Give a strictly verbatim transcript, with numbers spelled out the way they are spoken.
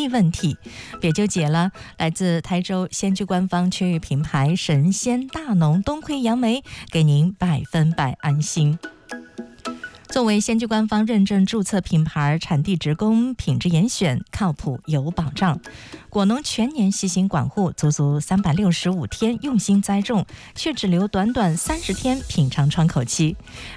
益问题。别纠结了，来自台州仙居官方区域品牌神仙大农东魁杨梅，给您百分百安心。作为仙居官方认证注册品牌，产地直供，品质严选，靠谱有保障。果农全年细心管护，足足三百六十五天用心栽种，却只留短短三十天品尝窗口期。